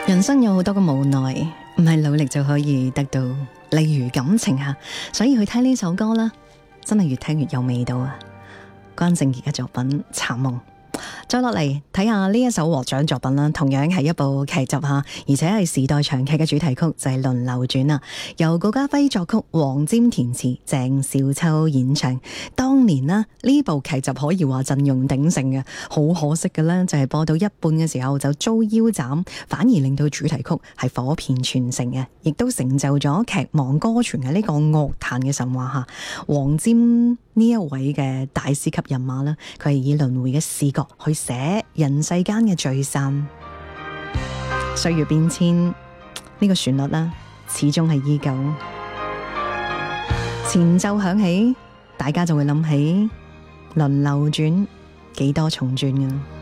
人生有好多嘅無奈，唔係努力就可以得到。例如感情啊，所以去聽呢首歌啦，真係越聽越有味道啊！關正傑嘅作品《殘夢》。再落嚟睇下呢一首獲獎作品啦，同樣係一部劇集吓，而且係時代長劇嘅主題曲，就係《輪流轉》啊，由顧嘉輝作曲，黃霑填詞，鄭少秋演唱。當年呢部劇集可以話陣容鼎盛嘅，好可惜嘅呢，就係播到一半嘅時候就遭腰斬，反而令到主題曲係火遍全城嘅，亦都成就咗劇忘歌傳嘅呢個樂壇嘅神話吓。黃霑呢一位嘅大師級人馬啦，佢係以輪迴嘅視角去寫人世間嘅聚散，歲月變遷，呢個旋律啦，始終係依舊。前奏響起，大家就會諗起輪流轉，幾多重轉啊！